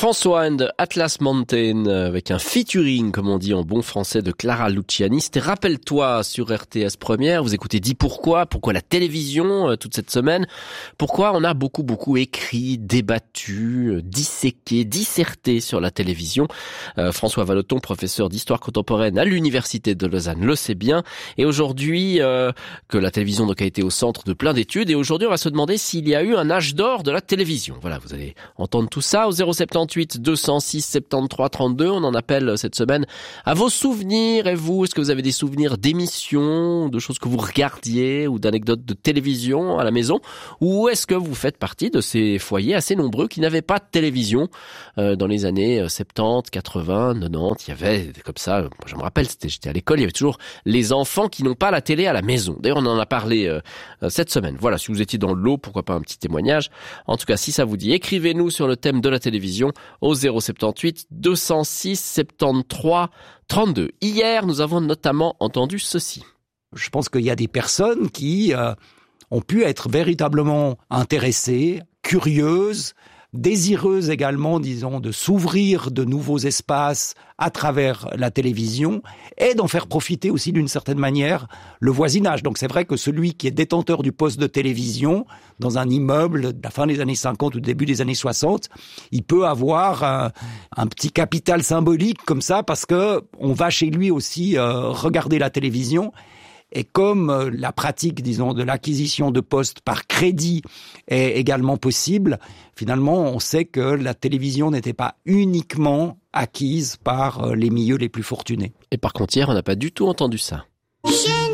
François and Atlas Mountain avec un featuring, comme on dit en bon français, de Clara Luciani. C'était Rappelle-toi sur RTS Première. Vous écoutez Dis pourquoi la télévision toute cette semaine. Pourquoi on a beaucoup écrit, débattu, disséqué, disserté sur la télévision. François Vallotton, professeur d'histoire contemporaine à l'université de Lausanne, le sait bien. Et aujourd'hui, que la télévision donc a été au centre de plein d'études. Et aujourd'hui, on va se demander s'il y a eu un âge d'or de la télévision. Voilà, vous allez entendre tout ça au 078 206 73 32. On en appelle cette semaine à vos souvenirs. Et vous, est-ce que vous avez des souvenirs d'émissions, de choses que vous regardiez ou d'anecdotes de télévision à la maison? Ou est-ce que vous faites partie de ces foyers assez nombreux qui n'avaient pas de télévision dans les années 70, 80, 90? Il y avait comme ça, je me rappelle, j'étais à l'école, il y avait toujours les enfants qui n'ont pas la télé à la maison. D'ailleurs, on en a parlé cette semaine. Voilà, si vous étiez dans le lot, pourquoi pas un petit témoignage. En tout cas, si ça vous dit, écrivez-nous sur le thème de la télévision au 078 206 73 32. Hier, nous avons notamment entendu ceci. Je pense qu'il y a des personnes qui ont pu être véritablement intéressées, curieuses, désireuses également, disons, de s'ouvrir de nouveaux espaces à travers la télévision et d'en faire profiter aussi d'une certaine manière le voisinage. Donc c'est vrai que celui qui est détenteur du poste de télévision dans un immeuble de la fin des années 50 ou début des années 60, il peut avoir un petit capital symbolique comme ça parce que on va chez lui aussi regarder la télévision. Et comme la pratique, disons, de l'acquisition de postes par crédit est également possible, finalement, on sait que la télévision n'était pas uniquement acquise par les milieux les plus fortunés. Et par contre, hier, on n'a pas du tout entendu ça.